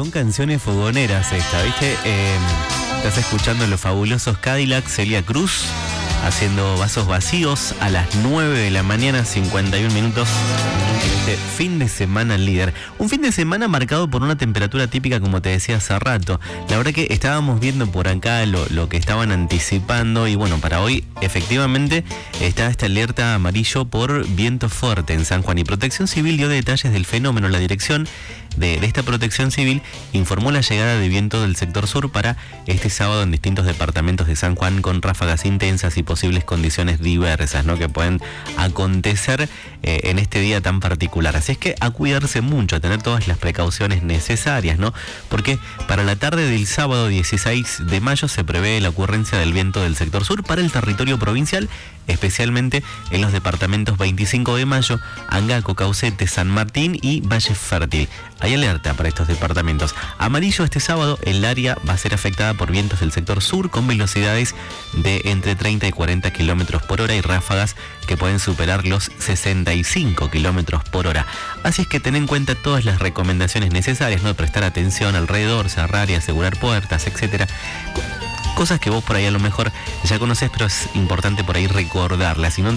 son canciones fogoneras esta, ¿viste? Estás escuchando los fabulosos Cadillacs, Celia Cruz, haciendo Vasos Vacíos a las 9 de la mañana, 51 minutos. Este fin de semana líder. Un fin de semana marcado por una temperatura típica, como te decía hace rato. La verdad que estábamos viendo por acá lo que estaban anticipando. Y bueno, para hoy efectivamente está esta alerta amarillo por viento fuerte en San Juan. Y Protección Civil dio detalles del fenómeno. La dirección de esta Protección Civil informó la llegada de viento del sector sur para este sábado en distintos departamentos de San Juan, con ráfagas intensas y posibles condiciones diversas, ¿no?, que pueden acontecer en este día tan particular. Así es que a cuidarse mucho, a tener todas las precauciones necesarias, ¿no? Porque para la tarde del sábado 16 de mayo se prevé la ocurrencia del viento del sector sur para el territorio provincial, especialmente en los departamentos 25 de Mayo, Angaco, Caucete, San Martín y Valle Fértil. Hay alerta para estos departamentos. Amarillo este sábado, el área va a ser afectada por vientos del sector sur con velocidades de entre 30 y 40 kilómetros por hora y ráfagas que pueden superar los 65 kilómetros por hora. Así es que ten en cuenta todas las recomendaciones necesarias, ¿no? Prestar atención alrededor, cerrar y asegurar puertas, etcétera. Cosas que vos por ahí a lo mejor ya conocés, pero es importante por ahí recordarlas. Ten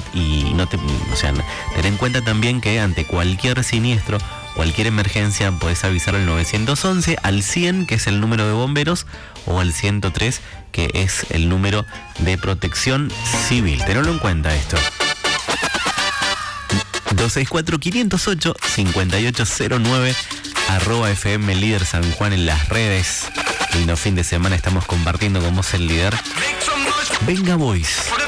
en cuenta también que ante cualquier siniestro, cualquier emergencia, podés avisar al 911, al 100, que es el número de bomberos, o al 103, que es el número de Protección Civil. Tenlo en cuenta esto. 264-508-5809, @FM Líder San Juan en las redes. Lindo fin de semana, estamos compartiendo con vos el líder. Venga Boys.